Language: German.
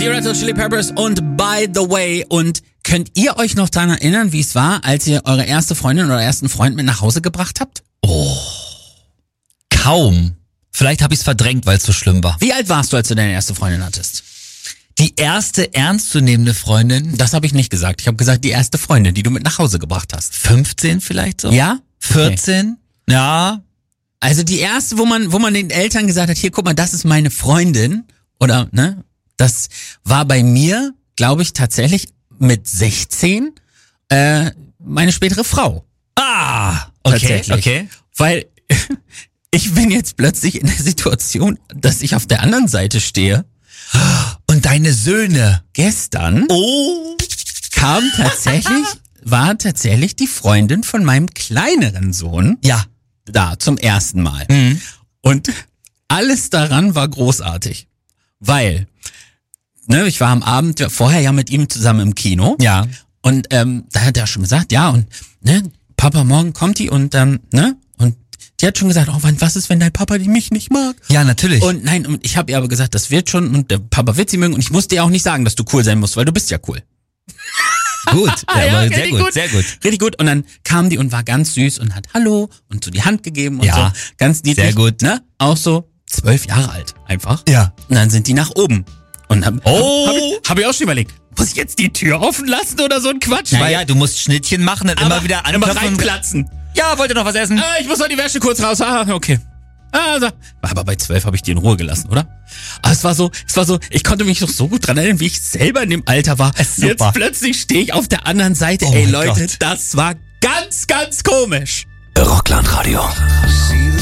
Red Hot Chili Peppers und By the Way. Und könnt ihr euch noch daran erinnern, wie es war, als ihr eure erste Freundin oder ersten Freund mit nach Hause gebracht habt? Kaum. Vielleicht habe ich es verdrängt, weil es so schlimm war. Wie alt warst du, als du deine erste Freundin hattest? Die erste ernstzunehmende Freundin? Das habe ich nicht gesagt. Ich habe gesagt, die erste Freundin, die du mit nach Hause gebracht hast. 15 vielleicht so? Ja? 14? Okay. Ja. Also die erste, wo man den Eltern gesagt hat, hier, guck mal, das ist meine Freundin. Oder, ne? Das war bei mir, glaube ich, tatsächlich mit 16 meine spätere Frau. Okay. Weil ich bin jetzt plötzlich in der Situation, dass ich auf der anderen Seite stehe. Und deine Söhne? Gestern war tatsächlich die Freundin von meinem kleineren Sohn. Ja. Da zum ersten Mal. Mhm. Und alles daran war großartig. Weil, ne, ich war am Abend vorher ja mit ihm zusammen im Kino. Ja. Und da hat er schon gesagt, ja, und ne, Papa, morgen kommt die und ne? Und die hat schon gesagt, was ist, wenn dein Papa mich nicht mag? Ja, natürlich. Und nein, und ich habe ihr aber gesagt, das wird schon und der Papa wird sie mögen und ich musste ihr auch nicht sagen, dass du cool sein musst, weil du bist ja cool. Gut, ja, aber sehr gut. Richtig gut. Und dann kam die und war ganz süß und hat Hallo und so die Hand gegeben und ja, so. Ganz niedlich. Sehr gut. Ne? Auch so 12 Jahre alt einfach. Ja. Und dann sind die nach oben. Und hab ich auch schon überlegt, muss ich jetzt die Tür offen lassen oder so ein Quatsch? Naja, du musst Schnittchen machen und immer wieder anklopfen. Immer reinplatzen. Ja, wollt ihr noch was essen? Ich muss mal die Wäsche kurz raus. Okay. Aber bei 12 habe ich die in Ruhe gelassen, oder? Aber es war so, ich konnte mich noch so gut dran erinnern, wie ich selber in dem Alter war. Jetzt plötzlich stehe ich auf der anderen Seite. Ey Leute, das war ganz, ganz komisch. Rockland Radio.